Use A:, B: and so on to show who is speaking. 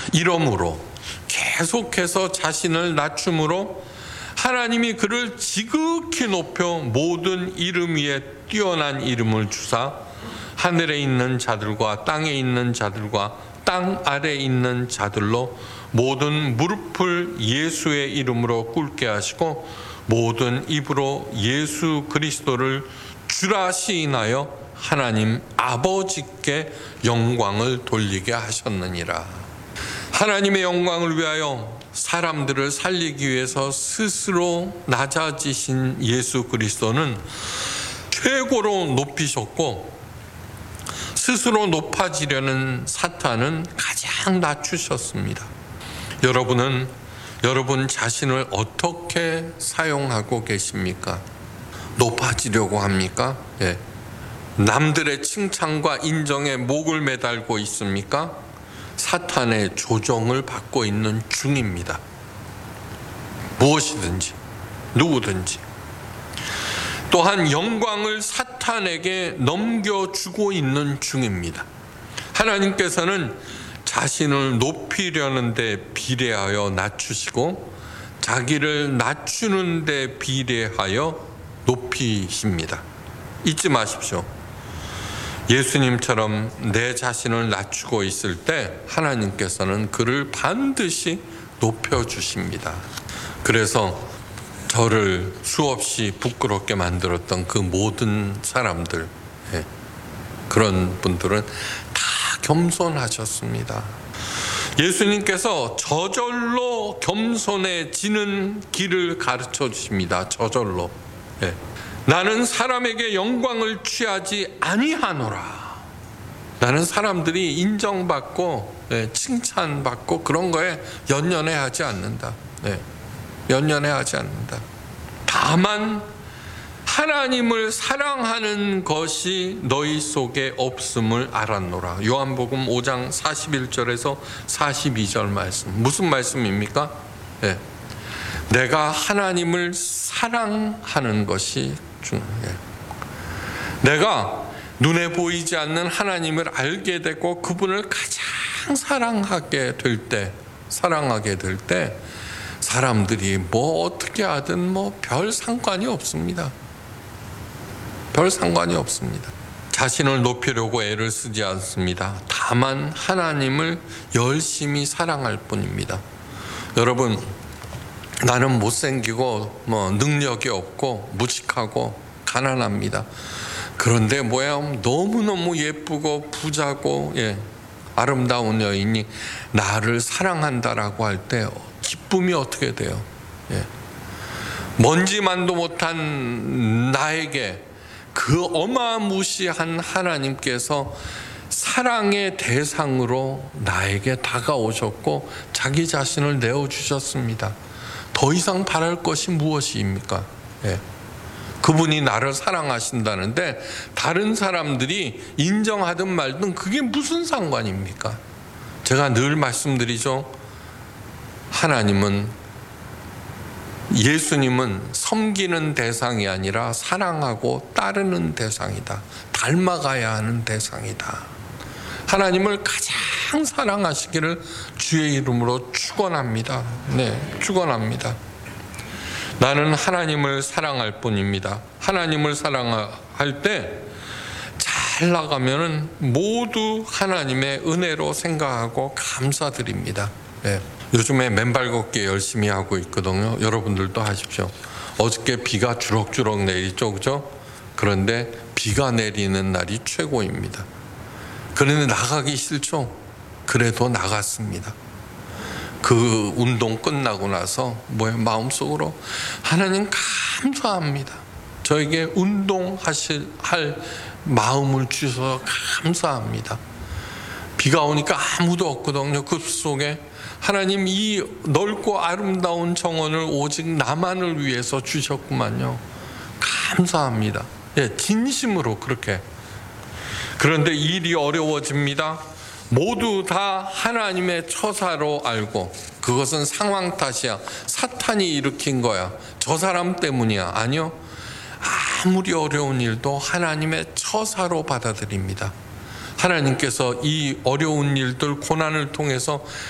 A: 이러므로 계속해서 자신을 낮춤으로 하나님이 그를 지극히 높여 모든 이름 위에 뛰어난 이름을 주사 하늘에 있는 자들과 땅에 있는 자들과 땅 아래에 있는 자들로 모든 무릎을 예수의 이름으로 꿇게 하시고 모든 입으로 예수 그리스도를 주라 시인하여 하나님 아버지께 영광을 돌리게 하셨느니라. 하나님의 영광을 위하여 사람들을 살리기 위해서 스스로 낮아지신 예수 그리스도는 최고로 높이셨고 스스로 높아지려는 사탄은 가장 낮추셨습니다. 여러분은 여러분 자신을 어떻게 사용하고 계십니까? 높아지려고 합니까? 예. 남들의 칭찬과 인정에 목을 매달고 있습니까? 사탄의 조종을 받고 있는 중입니다. 무엇이든지 누구든지. 또한 영광을 사탄에게 넘겨주고 있는 중입니다. 하나님께서는 자신을 높이려는 데 비례하여 낮추시고 자기를 낮추는 데 비례하여 높이십니다. 잊지 마십시오. 예수님처럼 내 자신을 낮추고 있을 때 하나님께서는 그를 반드시 높여주십니다. 그래서 저를 수없이 부끄럽게 만들었던 그 모든 사람들, 그런 분들은 다 겸손하셨습니다. 예수님께서 저절로 겸손해지는 길을 가르쳐 주십니다. 저절로. 나는 사람에게 영광을 취하지 아니하노라. 나는 사람들이 인정받고 칭찬받고 그런 거에 연연해하지 않는다. 연연해하지 않는다. 다만 하나님을 사랑하는 것이 너희 속에 없음을 알았노라. 요한복음 5장 41절에서 42절 말씀. 무슨 말씀입니까? 내가 하나님을 사랑하는 것이 중요해요. 내가 눈에 보이지 않는 하나님을 알게 되고 그분을 가장 사랑하게 될 때 사람들이 뭐 어떻게 하든 뭐 별 상관이 없습니다. 별 상관이 없습니다. 자신을 높이려고 애를 쓰지 않습니다. 다만 하나님을 열심히 사랑할 뿐입니다. 여러분, 나는 못생기고 능력이 없고 무식하고 가난합니다. 그런데 너무너무 예쁘고 부자고 아름다운 여인이 나를 사랑한다라고 할 때 기쁨이 어떻게 돼요? 먼지만도 못한 나에게 그 어마무시한 하나님께서 사랑의 대상으로 나에게 다가오셨고 자기 자신을 내어주셨습니다. 더 이상 바랄 것이 무엇입니까? 그분이 나를 사랑하신다는데 다른 사람들이 인정하든 말든 그게 무슨 상관입니까? 제가 늘 말씀드리죠. 예수님은 섬기는 대상이 아니라 사랑하고 따르는 대상이다. 닮아가야 하는 대상이다. 하나님을 가장 사랑하시기를 주의 이름으로 축원합니다. 축원합니다. 나는 하나님을 사랑할 뿐입니다. 하나님을 사랑할 때 잘 나가면은 모두 하나님의 은혜로 생각하고 감사드립니다. 요즘에 맨발 걷기 열심히 하고 있거든요. 여러분들도 하십시오. 어저께 비가 주럭주럭 내리죠, 그죠? 그런데 비가 내리는 날이 최고입니다. 그런데 나가기 싫죠? 그래도 나갔습니다. 그 운동 끝나고 나서 마음속으로 하나님 감사합니다. 저에게 할 마음을 주셔서 감사합니다. 비가 오니까 아무도 없거든요. 그 속에 하나님 이 넓고 아름다운 정원을 오직 나만을 위해서 주셨구만요. 감사합니다. 진심으로 그렇게. 그런데 일이 어려워집니다. 모두 다 하나님의 처사로 알고 그것은 상황 탓이야. 사탄이 일으킨 거야. 저 사람 때문이야. 아니요. 아무리 어려운 일도 하나님의 처사로 받아들입니다. 하나님께서 이 어려운 일들, 고난을 통해서